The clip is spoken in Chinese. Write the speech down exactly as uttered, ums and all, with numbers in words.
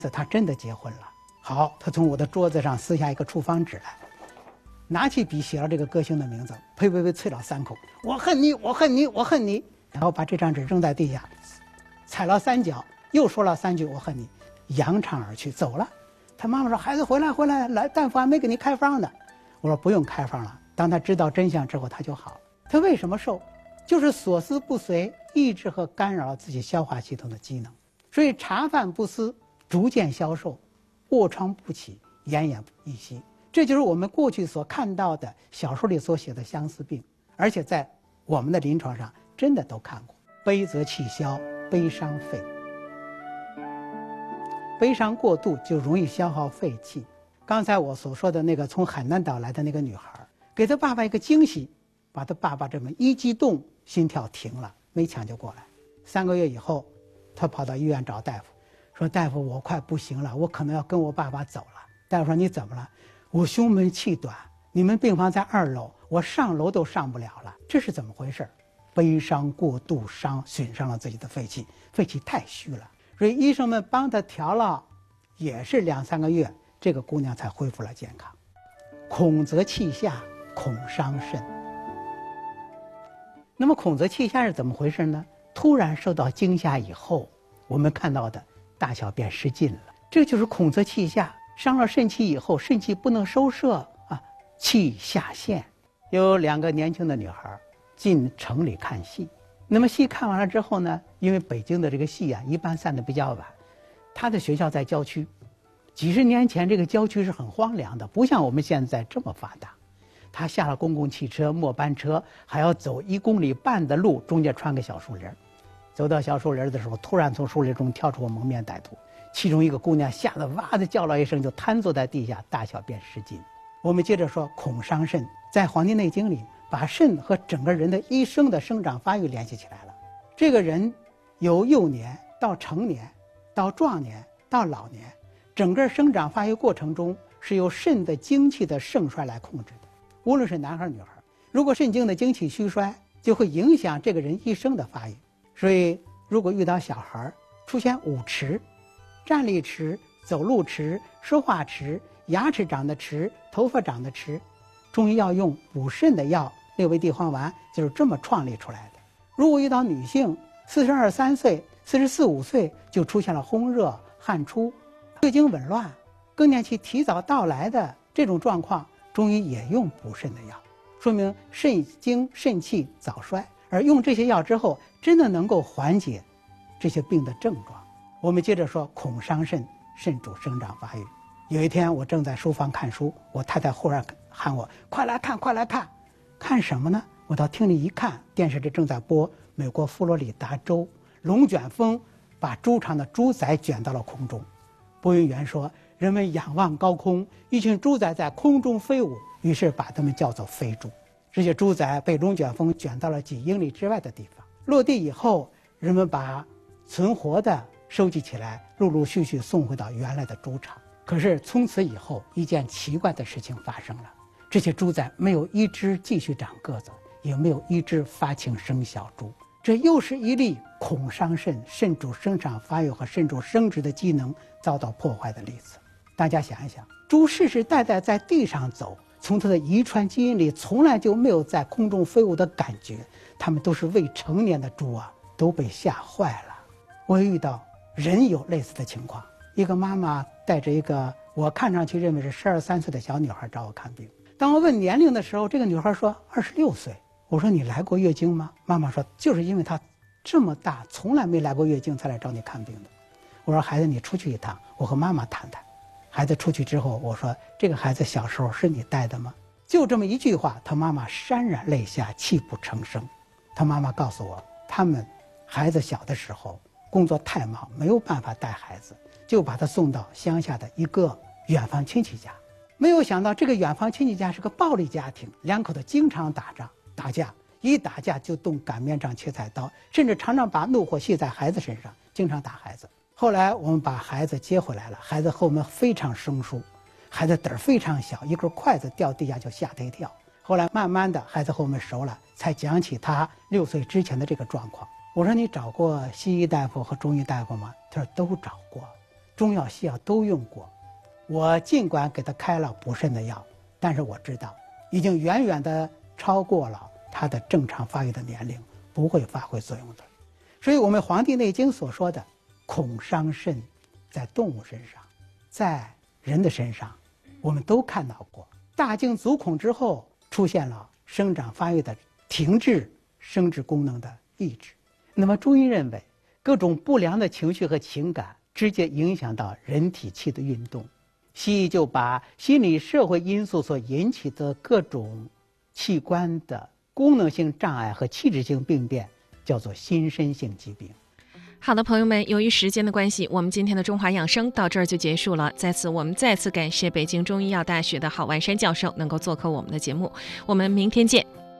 这他真的结婚了。好，他从我的桌子上撕下一个处方纸来，拿起笔写了这个歌星的名字，呸呸呸，啐了三口，我恨你，我恨你，我恨你。然后把这张纸扔在地下，踩了三脚，又说了三句我恨你，扬长而去，走了。他妈妈说：“孩子回来，回来，来，大夫还没给你开方呢。”我说：“不用开方了。”当他知道真相之后，他就好了。他为什么瘦？就是所思不遂，抑制和干扰了自己消化系统的机能，所以茶饭不思，逐渐消瘦，卧疮不起，奄奄一息。这就是我们过去所看到的小说里所写的相思病，而且在我们的临床上真的都看过。悲则气消，悲伤肺。悲伤过度就容易消耗肺气。刚才我所说的那个从海南岛来的那个女孩，给她爸爸一个惊喜，把她爸爸这么一激动，心跳停了，没抢救过来。三个月以后，她跑到医院找大夫，说：“大夫，我快不行了，我可能要跟我爸爸走了。”大夫说：“你怎么了？”我胸闷气短，你们病房在二楼，我上楼都上不了了。这是怎么回事？悲伤过度伤损伤了自己的肺气，肺气太虚了。所以医生们帮她调了，也是两三个月，这个姑娘才恢复了健康。恐则气下，恐伤肾。那么恐则气下是怎么回事呢？突然受到惊吓以后，我们看到的大小便失禁了，这就是恐则气下。伤了肾气以后，肾气不能收摄啊，气下陷。有两个年轻的女孩进城里看戏，那么戏看完了之后呢，因为北京的这个戏啊，一般散得比较晚，她的学校在郊区，几十年前这个郊区是很荒凉的，不像我们现在这么发达。她下了公共汽车末班车，还要走一公里半的路，中间穿个小树林。走到小树林的时候，突然从树林中跳出个蒙面歹徒，其中一个姑娘吓得哇的叫了一声，就瘫坐在地下，大小便失禁。我们接着说恐伤肾，在《黄帝内经》里把肾和整个人的一生的生长发育联系起来了。这个人由幼年到成年到壮年到老年，整个生长发育过程中是由肾的精气的盛衰来控制的。无论是男孩女孩，如果肾经的精气虚衰，就会影响这个人一生的发育。所以如果遇到小孩出现五迟，站立迟、走路迟、说话迟、牙齿长得迟、头发长得迟，中医要用补肾的药六味地黄丸，就是这么创立出来的。如果遇到女性四十二三岁、四十四五岁就出现了烘热、汗出、月经紊乱、更年期提早到来的这种状况，中医也用补肾的药，说明肾精肾气早衰。而用这些药之后，真的能够缓解这些病的症状。我们接着说恐伤肾，肾主生长发育。有一天我正在书房看书，我太太忽然喊我：“快来看，快来看！”看什么呢？我到厅里一看，电视里正在播美国佛罗里达州龙卷风把猪场的猪仔卷到了空中。播音员说：“人们仰望高空，一群猪仔在空中飞舞，于是把它们叫做飞猪。”这些猪仔被龙卷风卷到了几英里之外的地方，落地以后，人们把存活的收集起来，陆陆续续送回到原来的猪场。可是从此以后，一件奇怪的事情发生了：这些猪仔没有一只继续长个子，也没有一只发情生小猪。这又是一例恐伤肾，肾主生长发育和肾主生殖的机能遭到破坏的例子。大家想一想，猪世世代代在地上走，从它的遗传基因里从来就没有在空中飞舞的感觉，它们都是未成年的猪啊，都被吓坏了。我也遇到人有类似的情况，一个妈妈带着一个我看上去认为是十二三岁的小女孩找我看病。当我问年龄的时候，这个女孩说二十六岁。我说你来过月经吗？妈妈说就是因为她这么大从来没来过月经才来找你看病的。我说孩子，你出去一趟，我和妈妈谈谈。孩子出去之后，我说这个孩子小时候是你带的吗？就这么一句话，他妈妈潸然泪下，泣不成声。他妈妈告诉我，他们孩子小的时候工作太忙，没有办法带孩子，就把他送到乡下的一个远房亲戚家。没有想到这个远房亲戚家是个暴力家庭，两口子经常打仗打架，一打架就动擀面杖切菜刀，甚至常常把怒火泄在孩子身上，经常打孩子。后来我们把孩子接回来了，孩子和我们非常生疏，孩子胆儿非常小，一根筷子掉地下就吓他一跳。后来慢慢的孩子和我们熟了，才讲起他六岁之前的这个状况。我说你找过西医大夫和中医大夫吗？他说都找过。 中药西药都用过。我尽管给他开了补肾的药，但是我知道已经远远的超过了他的正常发育的年龄，不会发挥作用的。所以我们《黄帝内经》所说的恐伤肾，在动物身上，在人的身上，我们都看到过。大惊足恐之后，出现了生长发育的停滞，生殖功能的抑制。那么中医认为，各种不良的情绪和情感直接影响到人体气的运动。西医就把心理社会因素所引起的各种器官的功能性障碍和器质性病变叫做心身性疾病。 好的，朋友们，由于时间的关系，我们今天的中华养生到这儿就结束了。在此，我们再次感谢北京中医药大学的郝万山教授能够做客我们的节目。我们明天见。